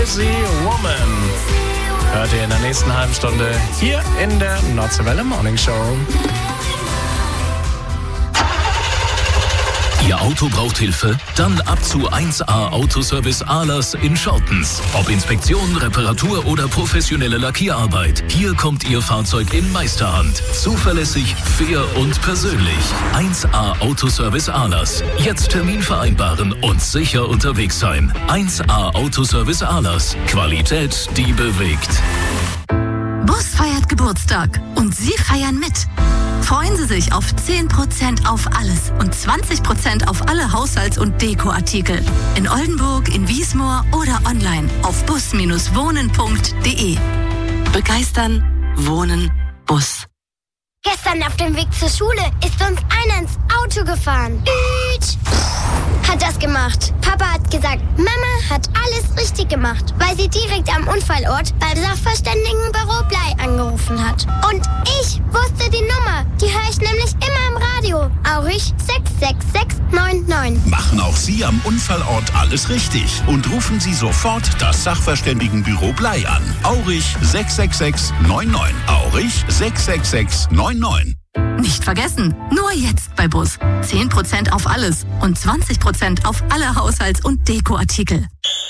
Busy Woman. Hört ihr in der nächsten halben Stunde hier in der Nordseewelle Morning Show. Ihr Auto braucht Hilfe? Dann ab zu 1A Autoservice Ahlers in Schortens. Ob Inspektion, Reparatur oder professionelle Lackierarbeit. Hier kommt Ihr Fahrzeug in Meisterhand. Zuverlässig, fair und persönlich. 1A Autoservice Ahlers. Jetzt Termin vereinbaren und sicher unterwegs sein. 1A Autoservice Ahlers. Qualität, die bewegt. Bus feiert Geburtstag und Sie feiern mit. Freuen Sie sich auf 10% auf alles und 20% auf alle Haushalts- und Dekoartikel. In Oldenburg, in Wiesmoor oder online auf bus-wohnen.de. Begeistern, wohnen, Bus. Gestern auf dem Weg zur Schule ist uns einer ins Auto gefahren. Hat das gemacht. Papa hat gesagt, Mama hat alles richtig gemacht, weil sie direkt am Unfallort beim Sachverständigenbüro Blei angerufen hat. Und ich wusste die Nummer. Die höre ich nämlich immer im Radio. Aurich 66699. Machen auch Sie am Unfallort alles richtig und rufen Sie sofort das Sachverständigenbüro Blei an. Aurich 66699. Aurich 66699. Nicht vergessen, nur jetzt bei Bus. 10% auf alles und 20% auf alle Haushalts- und Dekoartikel.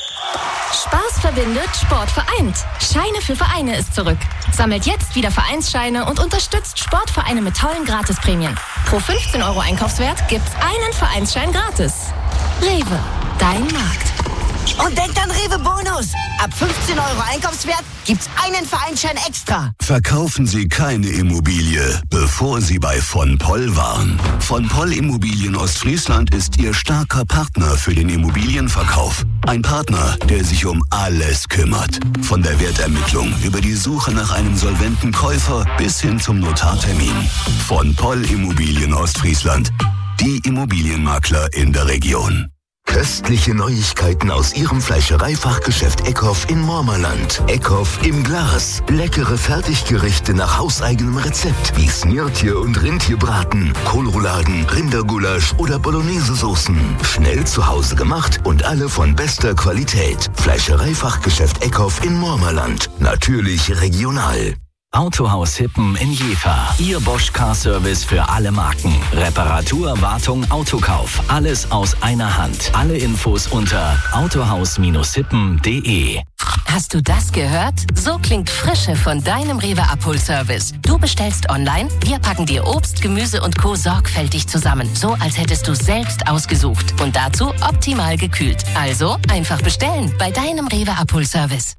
Spaß verbindet, Sport vereint. Scheine für Vereine ist zurück. Sammelt jetzt wieder Vereinsscheine und unterstützt Sportvereine mit tollen Gratisprämien. Pro 15 € Einkaufswert gibt's einen Vereinsschein gratis. Rewe, dein Markt. Und denkt an Rewe Bonus. Ab 15 € Einkaufswert gibt's einen Vereinsschein extra. Verkaufen Sie keine Immobilie, bevor Sie bei von Poll waren. Von Poll Immobilien Ostfriesland ist Ihr starker Partner für den Immobilienverkauf. Ein Partner, der sich um alles kümmert. Von der Wertermittlung über die Suche nach einem solventen Käufer bis hin zum Notartermin. Von Poll Immobilien Ostfriesland. Die Immobilienmakler in der Region. Köstliche Neuigkeiten aus Ihrem Fleischereifachgeschäft Eckhoff in Mormerland. Eckhoff im Glas. Leckere Fertiggerichte nach hauseigenem Rezept wie Smyrtje und Rindtierbraten, Kohlrouladen, Rindergulasch oder Bolognese-Soßen. Schnell zu Hause gemacht und alle von bester Qualität. Fleischereifachgeschäft Eckhoff in Mormerland. Natürlich regional. Autohaus Hippen in Jever. Ihr Bosch Car Service für alle Marken. Reparatur, Wartung, Autokauf. Alles aus einer Hand. Alle Infos unter autohaus-hippen.de. Hast du das gehört? So klingt Frische von deinem Rewe Abholservice. Du bestellst online, wir packen dir Obst, Gemüse und Co. sorgfältig zusammen. So als hättest du selbst ausgesucht. Und dazu optimal gekühlt. Also einfach bestellen bei deinem Rewe Abholservice.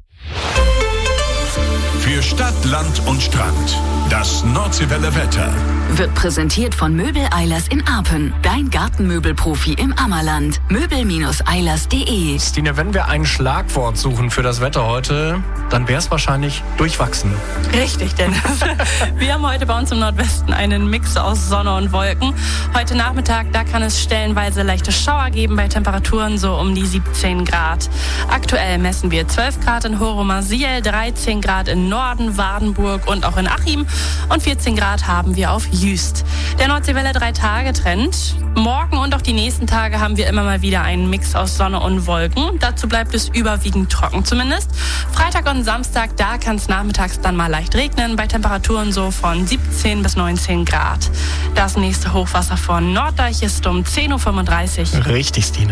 Für Stadt, Land und Strand. Das Nordseewelle Wetter. Wird präsentiert von Möbel Eilers in Arpen. Dein Gartenmöbelprofi im Ammerland. Möbel-Eilers.de. Stine, wenn wir ein Schlagwort suchen für das Wetter heute, dann wäre es wahrscheinlich durchwachsen. Richtig, Dennis. Wir haben heute bei uns im Nordwesten einen Mix aus Sonne und Wolken. Heute Nachmittag, da kann es stellenweise leichte Schauer geben bei Temperaturen so um die 17 Grad. Aktuell messen wir 12 Grad in Horomaziel, 13 Grad in Norden, Wardenburg und auch in Achim und 14 Grad haben wir auf Jüst. Der Nordseewelle 3-Tage-Trend. Morgen und auch die nächsten Tage haben wir immer mal wieder einen Mix aus Sonne und Wolken. Dazu bleibt es überwiegend trocken zumindest. Freitag und Samstag, da kann es nachmittags dann mal leicht regnen, bei Temperaturen so von 17 bis 19 Grad. Das nächste Hochwasser von Norddeich ist um 10.35 Uhr. Richtig, Stine.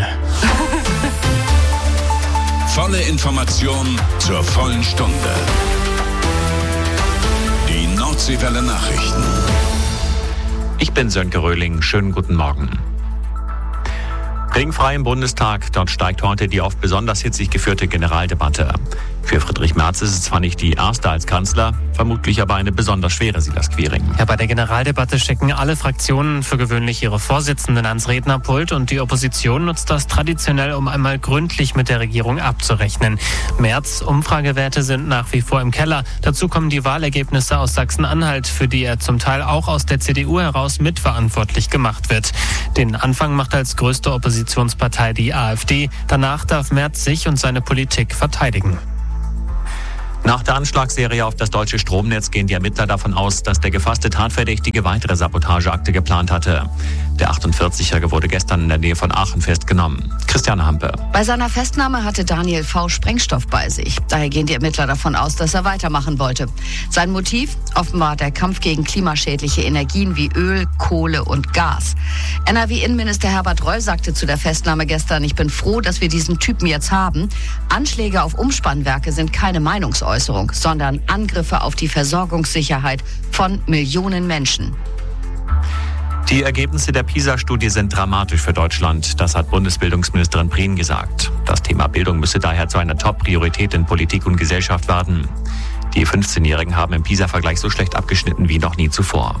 Volle Information zur vollen Stunde. Die Nordseewelle Nachrichten. Ich bin Sönke Röhling. Schönen guten Morgen. Regenfrei im Bundestag. Dort steigt heute die oft besonders hitzig geführte Generaldebatte. Für Friedrich Merz ist es zwar nicht die erste als Kanzler, vermutlich aber eine besonders schwere, Silas Quiring. Ja, bei der Generaldebatte schicken alle Fraktionen für gewöhnlich ihre Vorsitzenden ans Rednerpult und die Opposition nutzt das traditionell, um einmal gründlich mit der Regierung abzurechnen. Merz' Umfragewerte sind nach wie vor im Keller. Dazu kommen die Wahlergebnisse aus Sachsen-Anhalt, für die er zum Teil auch aus der CDU heraus mitverantwortlich gemacht wird. Den Anfang macht als größte Oppositionspartei die AfD. Danach darf Merz sich und seine Politik verteidigen. Nach der Anschlagsserie auf das deutsche Stromnetz gehen die Ermittler davon aus, dass der gefasste Tatverdächtige weitere Sabotageakte geplant hatte. Der 48-Jährige wurde gestern in der Nähe von Aachen festgenommen. Christiane Hampe. Bei seiner Festnahme hatte Daniel V. Sprengstoff bei sich. Daher gehen die Ermittler davon aus, dass er weitermachen wollte. Sein Motiv? Offenbar der Kampf gegen klimaschädliche Energien wie Öl, Kohle und Gas. NRW-Innenminister Herbert Reul sagte zu der Festnahme gestern: Ich bin froh, dass wir diesen Typen jetzt haben. Anschläge auf Umspannwerke sind keine Meinungsäußerung, sondern Angriffe auf die Versorgungssicherheit von Millionen Menschen. Die Ergebnisse der PISA-Studie sind dramatisch für Deutschland. Das hat Bundesbildungsministerin Prien gesagt. Das Thema Bildung müsse daher zu einer Top-Priorität in Politik und Gesellschaft werden. Die 15-Jährigen haben im PISA-Vergleich so schlecht abgeschnitten wie noch nie zuvor.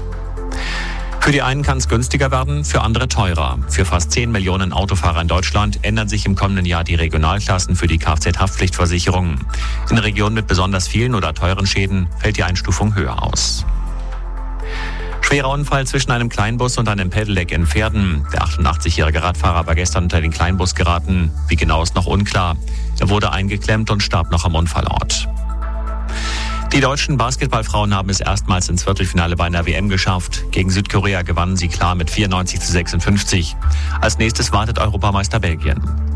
Für die einen kann es günstiger werden, für andere teurer. Für fast 10 Millionen Autofahrer in Deutschland ändern sich im kommenden Jahr die Regionalklassen für die Kfz-Haftpflichtversicherung. In Regionen mit besonders vielen oder teuren Schäden fällt die Einstufung höher aus. Schwerer Unfall zwischen einem Kleinbus und einem Pedelec in Verden. Der 88-jährige Radfahrer war gestern unter den Kleinbus geraten. Wie genau ist noch unklar. Er wurde eingeklemmt und starb noch am Unfallort. Die deutschen Basketballfrauen haben es erstmals ins Viertelfinale bei einer WM geschafft. Gegen Südkorea gewannen sie klar mit 94-56. Als nächstes wartet Europameister Belgien.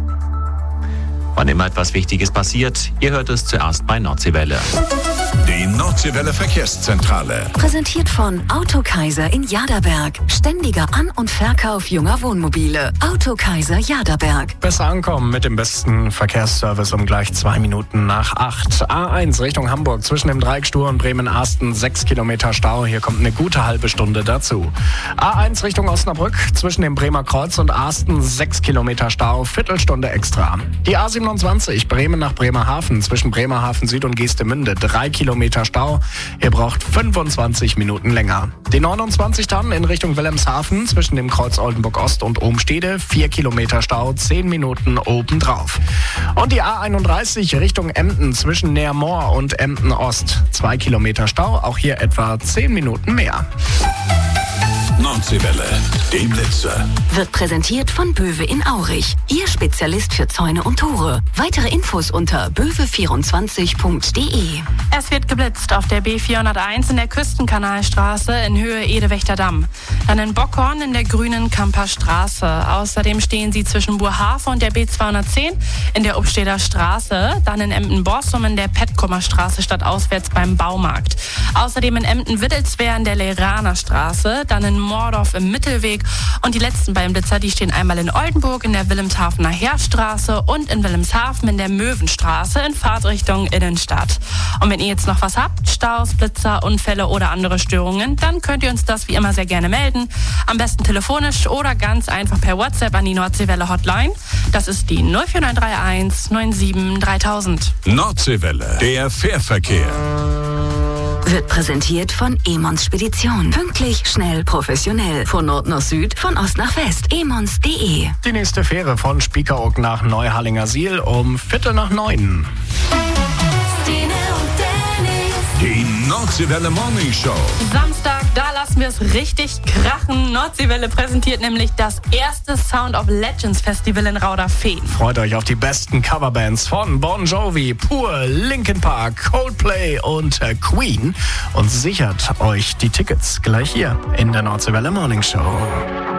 Wann immer etwas Wichtiges passiert, ihr hört es zuerst bei Nordseewelle. Die Nordseewelle Verkehrszentrale. Präsentiert von Autokaiser in Jaderberg. Ständiger An- und Verkauf junger Wohnmobile. Autokaiser Jaderberg. Besser ankommen mit dem besten Verkehrsservice um gleich 2 Minuten nach 8. A1 Richtung Hamburg zwischen dem Dreieck Stur und Bremen-Arsten 6 Kilometer Stau. Hier kommt eine gute halbe Stunde dazu. A1 Richtung Osnabrück zwischen dem Bremer Kreuz und Arsten 6 Kilometer Stau. Viertelstunde extra. Die A27 Bremen nach Bremerhaven zwischen Bremerhaven Süd und Geestemünde 3 Kilometer Stau. Ihr braucht 25 Minuten länger. Die 29 dann in Richtung Wilhelmshaven zwischen dem Kreuz Oldenburg Ost und Ohmstede 4 Kilometer Stau, 10 Minuten obendrauf. Und die A31 Richtung Emden zwischen Neermoor und Emden Ost 2 Kilometer Stau, auch hier etwa 10 Minuten mehr. Nordseewelle, dem Blitzer. Wird präsentiert von Böwe in Aurich. Ihr Spezialist für Zäune und Tore. Weitere Infos unter böwe24.de. Es wird geblitzt auf der B401 in der Küstenkanalstraße in Höhe Edewächter Damm. Dann in Bockhorn in der grünen Kamperstraße. Außerdem stehen sie zwischen Burhafe und der B210 in der Upsteder Straße. Dann in Emden-Borsum in der Petkummer Straße stadtauswärts beim Baumarkt. Außerdem in Emden-Wittelswehr in der Leraner Straße. Dann in Mordorf im Mittelweg. Und die letzten beiden Blitzer, die stehen einmal in Oldenburg in der Wilhelmshavener Heerstraße und in Wilhelmshaven in der Möwenstraße in Fahrtrichtung Innenstadt. Und wenn ihr jetzt noch was habt, Staus, Blitzer, Unfälle oder andere Störungen, dann könnt ihr uns das wie immer sehr gerne melden. Am besten telefonisch oder ganz einfach per WhatsApp an die Nordseewelle Hotline. Das ist die 04931 97 3000. Nordseewelle, der Fährverkehr. Wird präsentiert von Emons Spedition. Pünktlich, schnell, professionell. Von Nord nach Süd, von Ost nach West. emons.de. Die nächste Fähre von Spiekeroog nach Neuhallinger-Siel um 8:45. Die Nordseewelle Morning Show. Samstag, da lassen wir es richtig krachen. Nordseewelle präsentiert nämlich das erste Sound of Legends Festival in Rauderfehn. Freut euch auf die besten Coverbands von Bon Jovi, Pur, Linkin Park, Coldplay und Queen und sichert euch die Tickets gleich hier in der Nordseewelle Morning Show.